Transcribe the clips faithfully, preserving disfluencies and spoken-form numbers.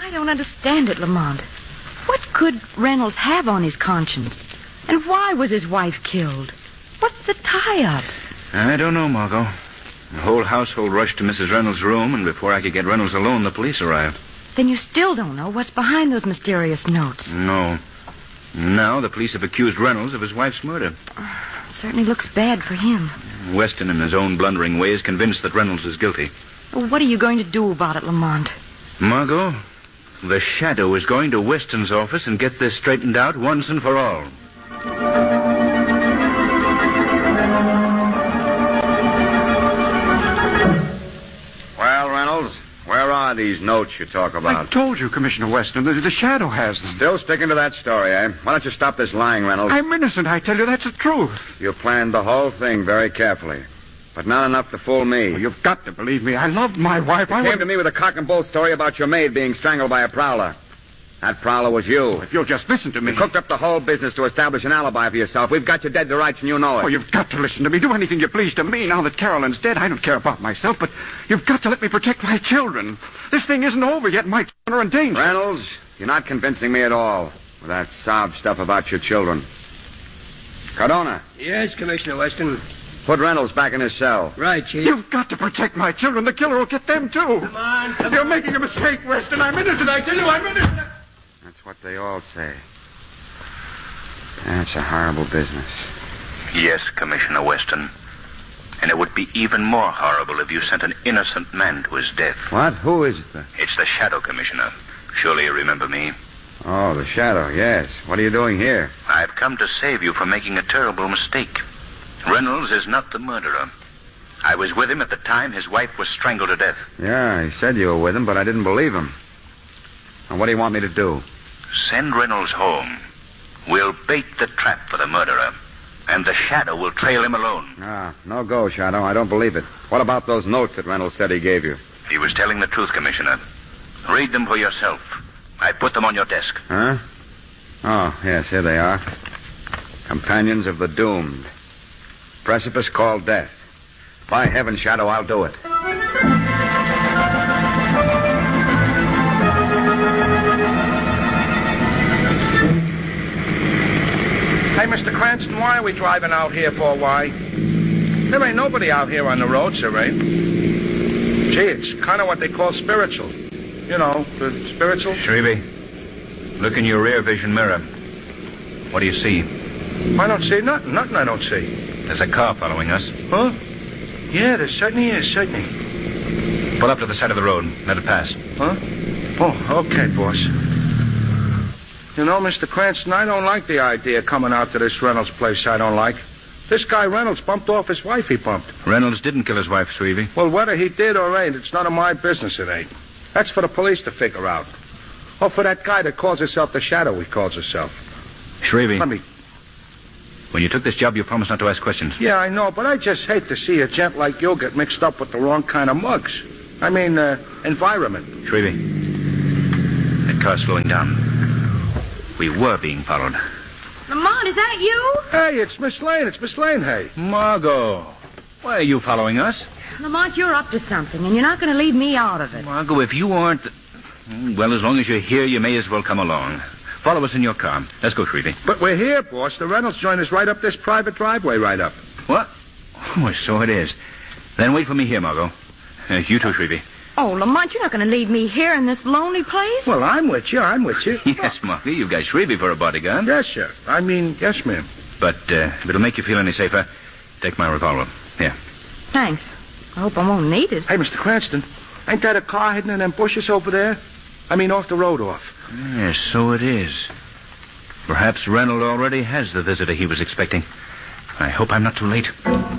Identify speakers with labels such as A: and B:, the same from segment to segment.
A: I don't understand it, Lamont. What could Reynolds have on his conscience? And why was his wife killed? What's the tie-up?
B: I don't know, Margot. The whole household rushed to Missus Reynolds' room, and before I could get Reynolds alone, the police arrived.
A: Then you still don't know what's behind those mysterious notes?
B: No. Now the police have accused Reynolds of his wife's murder.
A: It certainly looks bad for him.
B: Weston, in his own blundering way, is convinced that Reynolds is guilty.
A: Well, what are you going to do about it, Lamont?
B: Margot, the Shadow is going to Weston's office and get this straightened out once and for all.
C: Well, Reynolds, where are these notes you talk about?
D: I told you, Commissioner Weston, the, the Shadow has them.
C: Still sticking to that story, eh? Why don't you stop this lying, Reynolds?
D: I'm innocent, I tell you. That's the truth.
C: You planned the whole thing very carefully. But not enough to fool me.
D: Well, you've got to believe me. I loved my wife.
C: You
D: I
C: came
D: would...
C: to me with a cock and bull story about your maid being strangled by a prowler. That prowler was you.
D: If you'll just listen to me.
C: You cooked up the whole business to establish an alibi for yourself. We've got you dead to rights, and you know it.
D: Oh, you've got to listen to me. Do anything you please to me. Now that Carolyn's dead, I don't care about myself, but you've got to let me protect my children. This thing isn't over yet. My children are in danger.
C: Reynolds, you're not convincing me at all with that sob stuff about your children. Cardona.
E: Yes, Commissioner Weston.
C: Put Reynolds back in his cell.
E: Right, Chief.
D: You've got to protect my children. The killer will get them, too.
E: Come on, come
D: You're
E: on.
D: making a mistake, Weston. I'm innocent. I tell you, I'm innocent.
C: That's what they all say. That's a horrible business.
B: Yes, Commissioner Weston. And it would be even more horrible if you sent an innocent man to his death.
C: What? Who is it? The...
B: It's the Shadow, Commissioner. Surely you remember me.
C: Oh, the Shadow, yes. What are you doing here?
B: I've come to save you from making a terrible mistake. Reynolds is not the murderer. I was with him at the time his wife was strangled to death.
C: Yeah, he said you were with him, but I didn't believe him. And what do you want me to do?
B: Send Reynolds home. We'll bait the trap for the murderer, and the Shadow will trail him alone.
C: Ah, no go, Shadow. I don't believe it. What about those notes that Reynolds said he gave you?
B: He was telling the truth, Commissioner. Read them for yourself. I put them on your desk.
C: Huh? Oh, yes, here they are. Companions of the Doomed. Precipice called death. By heaven, Shadow, I'll do it.
E: Hey, Mister Cranston, why are we driving out here for? Why? There ain't nobody out here on the road, sir, ain't? Gee, it's kind of what they call spiritual. You know, the spiritual.
B: Shrevey, look in your rear vision mirror. What do you see?
E: I don't see nothing. Nothing I don't see.
B: There's a car following us.
E: Huh? Yeah, there certainly is, certainly.
B: Pull up to the side of the road. Let it pass.
E: Huh? Oh, okay, boss. You know, Mister Cranston, I don't like the idea of coming out to this Reynolds place. I don't like. This guy Reynolds bumped off his wife he bumped.
B: Reynolds didn't kill his wife, Shrevey.
E: Well, whether he did or ain't, it's none of my business, it ain't. That's for the police to figure out. Or for that guy that calls himself the Shadow, he calls himself.
B: Shrevey.
E: Let me...
B: When you took this job, you promised not to ask questions.
E: Yeah, I know, but I just hate to see a gent like you get mixed up with the wrong kind of mugs. I mean, uh, environment.
B: Shrevey, that car's slowing down. We were being followed.
A: Lamont, is that you?
E: Hey, it's Miss Lane. It's Miss Lane, hey.
B: Margot, why are you following us?
A: Lamont, you're up to something, and you're not going to leave me out of it.
B: Margot, if you aren't... The... Well, as long as you're here, you may as well come along. Follow us in your car. Let's go, Shrevey.
E: But we're here, boss. The Reynolds joint is right up this private driveway right up.
B: What? Oh, so it is. Then wait for me here, Margot. Uh, you too, Shrevey.
A: Oh, Lamont, you're not going to leave me here in this lonely place?
E: Well, I'm with you. I'm with you.
B: Yes, Margot, you've got Shrevey for a bodyguard.
E: Yes, sir. I mean, yes, ma'am.
B: But uh, if it'll make you feel any safer, take my revolver. Here.
A: Thanks. I hope I won't need it.
E: Hey, Mister Cranston, ain't that a car hidden in them bushes over there? I mean, off the road off.
B: Yes, so it is. Perhaps Reynolds already has the visitor he was expecting. I hope I'm not too late.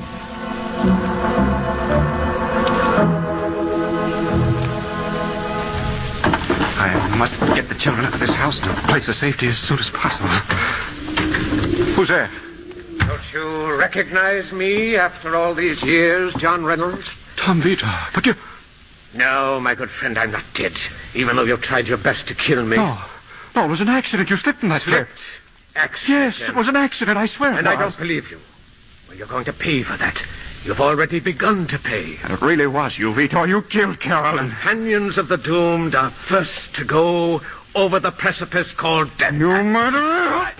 D: I must get the children out of this house to a place of safety as soon as possible. Who's there?
F: Don't you recognize me after all these years, John Reynolds?
D: Tom Vito. But you...
F: No, my good friend, I'm not dead, even though you've tried your best to kill me.
D: No. No, it was an accident. You slipped in that pit.
F: Slipped? Accident?
D: Yes, it was an accident, I swear.
F: And
D: no,
F: I don't believe you. Well, you're going to pay for that. You've already begun to pay.
D: And it really was you, Vitor. You killed Carolyn.
F: Companions of the doomed are first to go over the precipice called death.
D: You murderer!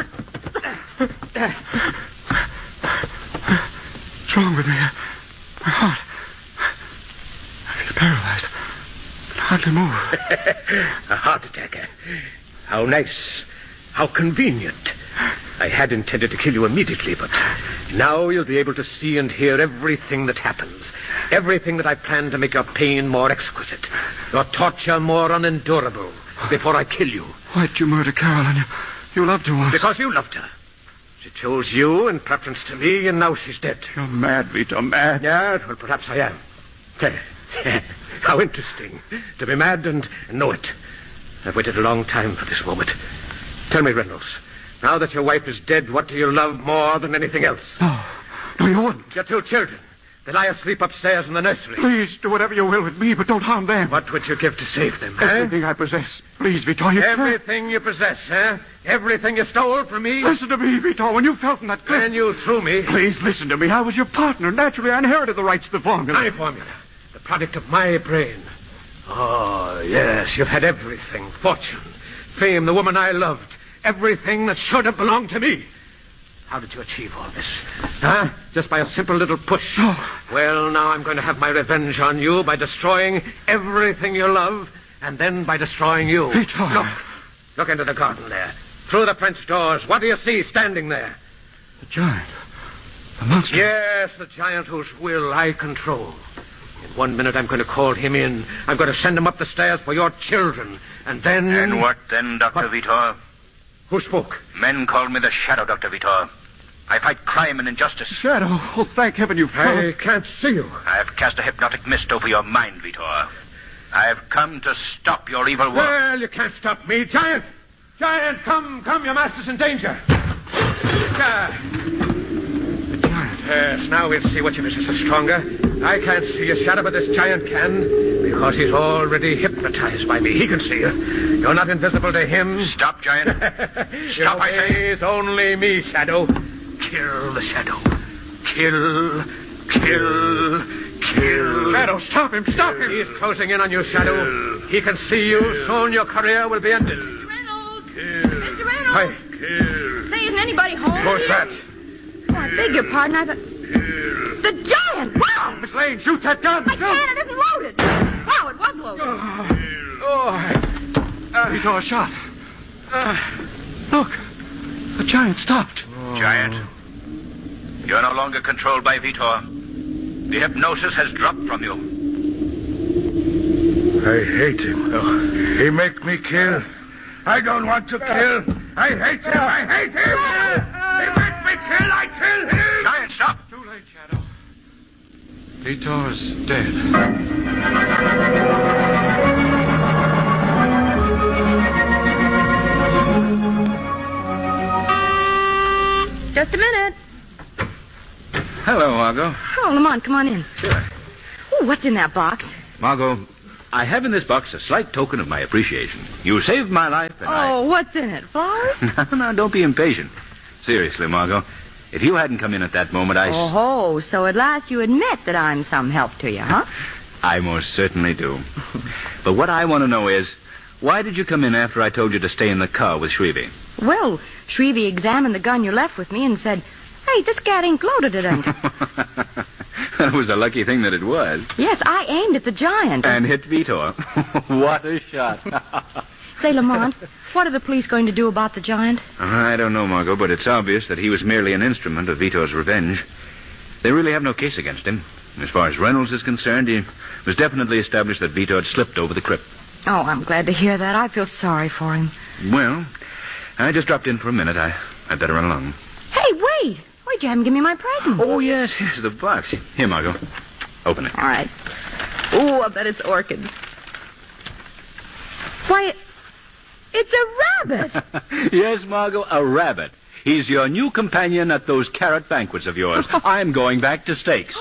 D: What's wrong with me? My heart. I feel paralyzed. I can hardly move.
F: A heart attack. eh? How nice. How convenient. I had intended to kill you immediately, but now you'll be able to see and hear everything that happens. Everything that I plan to make your pain more exquisite, your torture more unendurable, before I kill you.
D: Why did you murder Carolyn? You, you loved her once.
F: Because you loved her. She chose you in preference to me, and now she's dead.
D: You're mad, Vito, mad.
F: Yeah, well, perhaps I am. How interesting to be mad and know it. I've waited a long time for this moment. Tell me, Reynolds, now that your wife is dead, what do you love more than anything else?
D: No, no, you wouldn't.
F: Your two children. They lie asleep upstairs in the nursery.
D: Please, do whatever you will with me, but don't harm them.
F: What would you give to save them, eh?
D: Everything I possess. Please, Vito, you can't.
F: Everything you possess, eh? Everything you stole from me?
D: Listen to me, Vito. When you fell from that cliff...
F: And you threw me.
D: Please, listen to me. I was your partner. Naturally, I inherited the rights to the formula.
F: My formula. The product of my brain. Oh, yes, you've had everything. Fortune, fame, the woman I loved. Everything that should have belonged to me. How did you achieve all this? Huh? Just by a simple little push?
D: Oh.
F: Well, now I'm going to have my revenge on you by destroying everything you love, and then by destroying you.
D: Vito.
F: Look. Look into the garden there. Through the French doors. What do you see standing there?
D: The giant. The monster.
F: Yes, the giant whose will I control. In one minute I'm going to call him in. I'm going to send him up the stairs for your children. And then...
B: And what then, Doctor
F: What?
B: Vitor?
F: Who spoke?
B: Men call me the Shadow, Doctor Vitor. I fight crime and injustice.
D: Shadow. Oh, thank heaven you've come.
F: I can't see you.
B: I have cast a hypnotic mist over your mind, Vitor. I have come to stop your evil work.
F: Well, you can't stop me. Giant! Giant, come, come, your master's in danger. Ah,
D: The giant.
F: yes, now we'll see which of us is stronger. I can't see a shadow, but this giant can, because he's already hypnotized by me. He can see you. You're not invisible to him.
B: Stop, Giant.
F: Stop,
B: I say.
F: It's only me, Shadow. Kill the Shadow. Kill, kill, kill.
D: Shadow, stop him. Stop him.
F: He's closing in on you, Shadow. He can see you. Soon your career will be ended.
A: Mister Reynolds! Mister Reynolds!
F: Hi.
A: Say, isn't anybody home?
F: Who's that?
A: Oh, I beg your pardon. I thought... The giant! Wow!
D: Miss Lane, shoot that gun.
A: I can't. It isn't loaded. Wow, it was loaded.
D: Oh, Vito, a shot. Uh, look, the giant stopped.
B: Giant, you're no longer controlled by Vitor. The hypnosis has dropped from you.
E: I hate him. Oh, he make me kill. I don't want to kill. I hate him. I hate him. He make me kill. I kill him.
B: Giant, stop.
D: Too late, Shadow. Vitor's dead.
A: Just a minute.
C: Hello, Margot.
A: Oh, Lamont, come on in.
C: Sure.
A: Oh, what's in that box?
C: Margot, I have in this box a slight token of my appreciation. You saved my life, and
A: Oh, what's in it? Flowers?
C: I... No, no, don't be impatient. Seriously, Margot, if you hadn't come in at that moment, I...
A: Oh, ho, so at last you admit that I'm some help to you, huh?
C: I most certainly do. But what I want to know is, why did you come in after I told you to stay in the car with Shrevey?
A: Well, Shrevey examined the gun you left with me and said, hey, this gat ain't loaded, it ain't.
C: It was a lucky thing that it was.
A: Yes, I aimed at the giant.
C: And hit Vitor. What a shot.
A: Say, Lamont, what are the police going to do about the giant?
C: I don't know, Margot, but it's obvious that he was merely an instrument of Vitor's revenge. They really have no case against him. As far as Reynolds is concerned, he was definitely established that Vitor had slipped over the crypt.
A: Oh, I'm glad to hear that. I feel sorry for him.
C: Well, I just dropped in for a minute. I, I'd better run along.
A: Hey, wait. Wait, you haven't given me my present.
C: Oh, yes, here's the box. Here, Margot. Open it.
A: All right. Oh, I bet it's orchids. Why, it's a rabbit.
C: Yes, Margot, a rabbit. He's your new companion at those carrot banquets of yours. I'm going back to steaks.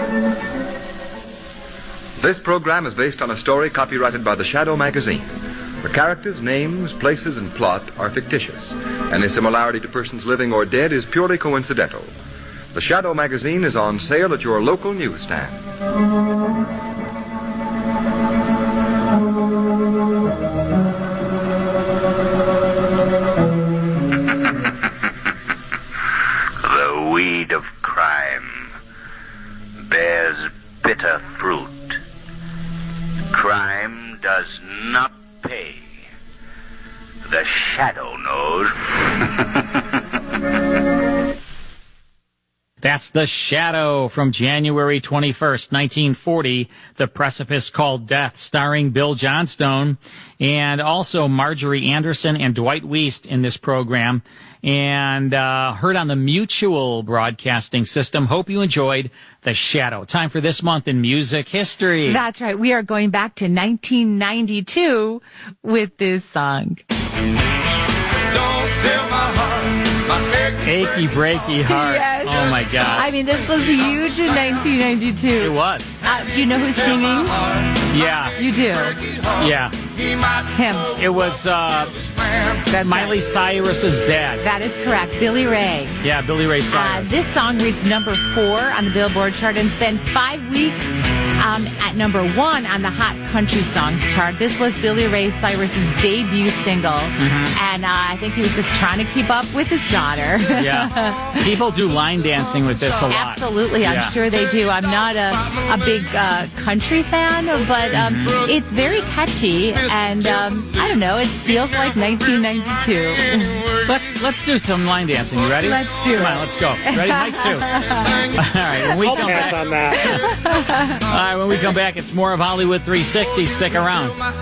G: This program is based on a story copyrighted by the Shadow magazine. The characters, names, places, and plot are fictitious. Any similarity to persons living or dead is purely coincidental. The Shadow magazine is on sale at your local newsstand.
B: The weed of crime bears bitter fruit. Crime does not pay. The Shadow knows.
H: That's The Shadow from January twenty-first, nineteen forty, The Precipice Called Death, starring Bill Johnstone, and also Marjorie Anderson and Dwight Weist in this program, and uh, heard on the Mutual Broadcasting System. Hope you enjoyed The Shadow. Time for This Month in Music History.
I: That's right. We are going back to nineteen ninety-two with this song.
J: Don't tell my heart, my
H: Achy Breaky Heart.
I: Yes.
H: Oh, my God.
I: I mean, this was huge in nineteen ninety-two.
H: It was.
I: Uh, do you know who's singing?
H: Yeah.
I: You do?
H: Yeah.
I: Him.
H: It was uh,
I: That's
H: Miley
I: right.
H: Cyrus's dad.
I: That is correct. Billy Ray.
H: Yeah, Billy Ray
I: Uh,
H: Cyrus.
I: this song reached number four on the Billboard chart and spent five weeks um, at number one on the Hot Country Songs chart. This was Billy Ray Cyrus's debut single,
H: Mm-hmm.
I: and uh, I think he was just trying to keep up with his daughter.
H: Yeah. People do line dancing with this a lot.
I: Absolutely, I'm
H: Yeah.
I: sure they do. I'm not a, a big uh, country fan, but um,
H: Mm-hmm.
I: it's very catchy, and um, I don't know, it feels like nineteen ninety-two.
H: Let's let's do some line dancing. You ready?
I: Let's do
H: Come
I: it.
H: on, let's go. Ready, Mike? Two. All right. When we
F: I'll
H: come
F: pass
H: back,
F: on that.
H: all right. When we come back, it's more of Hollywood three sixty. Stick around.